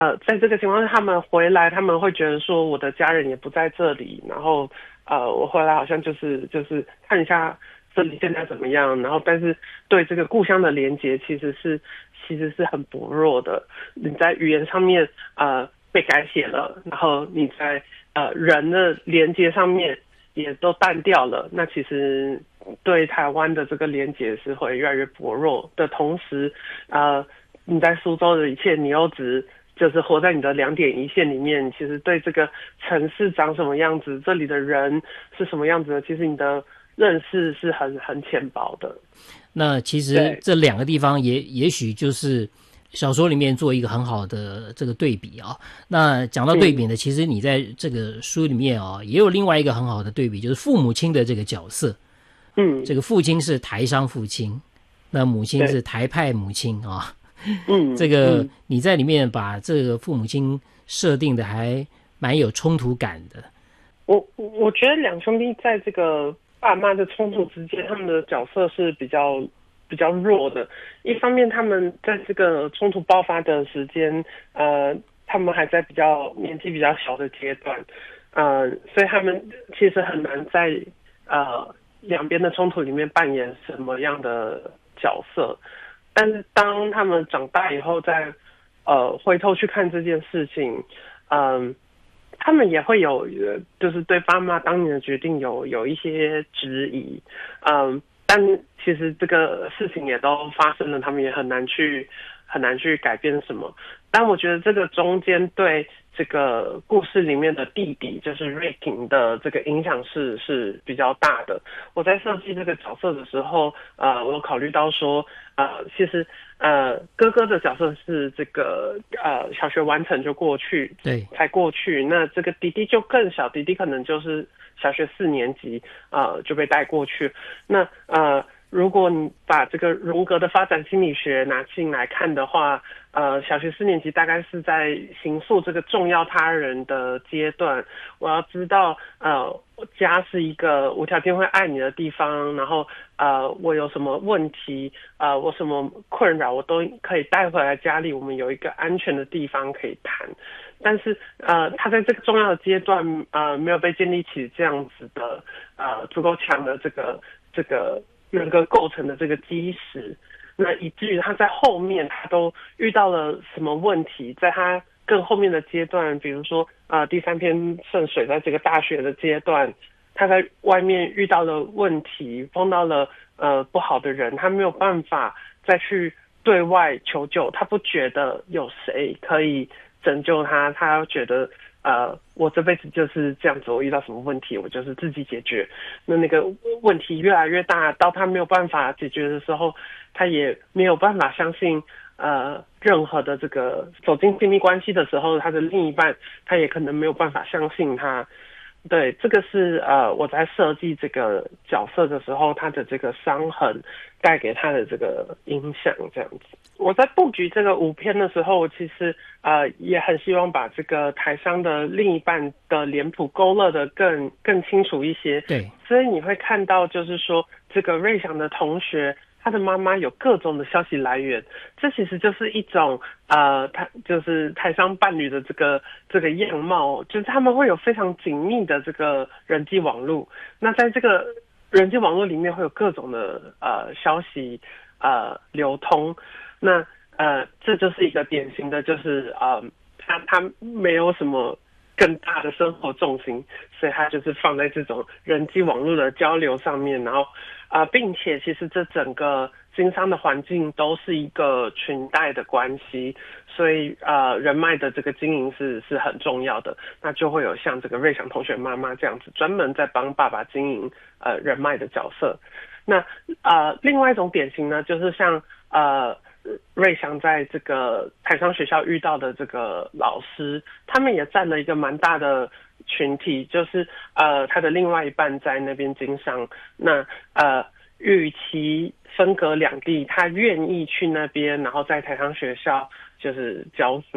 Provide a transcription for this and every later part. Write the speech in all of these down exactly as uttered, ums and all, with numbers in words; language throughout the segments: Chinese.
呃，在这个情况下，他们回来，他们会觉得说我的家人也不在这里，然后呃，我回来好像就是就是看一下这里现在怎么样，然后但是对这个故乡的连结其实是其实是很薄弱的。你在语言上面呃被改写了，然后你在呃人的连接上面也都淡掉了，那其实对台湾的这个连结是会越来越薄弱的同时，呃，你在苏州的一切，你又只就是活在你的两点一线里面，其实对这个城市长什么样子，这里的人是什么样子的，其实你的认识是很很浅薄的。 那其实这两个地方也也许就是小说里面做一个很好的这个对比啊。那讲到对比呢，嗯、其实你在这个书里面啊，也有另外一个很好的对比，就是父母亲的这个角色。 嗯， 这个父亲是台商父亲，那母亲是台派母亲啊。 嗯， 这个你在里面把这个父母亲设定的还蛮有冲突感的。 我我觉得两兄弟在这个爸妈的冲突之间，他们的角色是比较比较弱的。一方面，他们在这个冲突爆发的时间，呃，他们还在比较年纪比较小的阶段，呃，所以他们其实很难在呃两边的冲突里面扮演什么样的角色。但是当他们长大以后，再呃回头去看这件事情，嗯、呃，他们也会有就是对爸妈当年的决定有有一些质疑，嗯、呃，但其实这个事情也都发生了，他们也很难去很难去改变什么。但我觉得这个中间对这个故事里面的弟弟，就是瑞廷的这个影响是是比较大的。我在设计这个角色的时候，呃，我有考虑到说，呃，其实呃，哥哥的角色是这个呃小学完成就过去， 对， 才过去。那这个弟弟就更小，弟弟可能就是小学四年级，呃，就被带过去。那呃。如果你把这个荣格的发展心理学拿进来看的话，呃，小学四年级大概是在形塑这个重要他人的阶段。我要知道，呃，家是一个无条件会爱你的地方，然后呃，我有什么问题，呃，我什么困扰，我都可以带回来家里，我们有一个安全的地方可以谈。但是呃，他在这个重要的阶段，呃，没有被建立起这样子的呃足够强的这个这个。人格构成的这个基石，那以至于他在后面他都遇到了什么问题，在他更后面的阶段，比如说呃第三篇圣水在这个大学的阶段，他在外面遇到了问题，碰到了呃不好的人，他没有办法再去对外求救，他不觉得有谁可以拯救他，他觉得呃，我这辈子就是这样子，我遇到什么问题，我就是自己解决。那那个问题越来越大，到他没有办法解决的时候，他也没有办法相信呃任何的这个走进亲密关系的时候，他的另一半他也可能没有办法相信他。对，这个是呃我在设计这个角色的时候，他的这个伤痕带给他的这个影响，这样子。我在布局这个五篇的时候，我其实呃也很希望把这个台商的另一半的脸谱勾勒的更更清楚一些。 对， 所以你会看到，就是说这个瑞祥的同学，他的妈妈有各种的消息来源，这其实就是一种呃，台就是台商伴侣的这个这个样貌，就是他们会有非常紧密的这个人际网络。那在这个人际网络里面，会有各种的呃消息呃流通。那呃，这就是一个典型的，就是呃，他他没有什么更大的生活重心，所以他就是放在这种人际网络的交流上面，然后啊、呃，并且其实这整个经商的环境都是一个裙带的关系，所以呃，人脉的这个经营是是很重要的。那就会有像这个瑞祥同学妈妈这样子，专门在帮爸爸经营呃人脉的角色。那呃，另外一种典型呢，就是像呃。瑞祥在这个台商学校遇到的这个老师，他们也占了一个蛮大的群体，就是呃他的另外一半在那边经商，那呃与其分隔两地，他愿意去那边，然后在台商学校就是教书，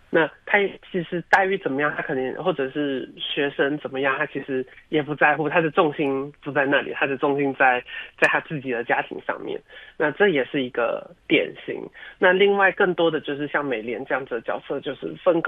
那他其实待遇怎么样，他可能或者是学生怎么样，他其实也不在乎，他的重心不在那里，他的重心在在他自己的家庭上面。那这也是一个典型。那另外更多的就是像美莲这样子的角色，就是分